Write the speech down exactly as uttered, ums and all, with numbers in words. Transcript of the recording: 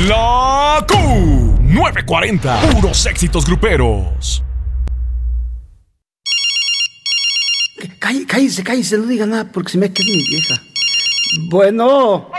La Q novecientos cuarenta, puros éxitos gruperos. Cállese, cállese, no diga nada porque se me queda mi vieja. Bueno.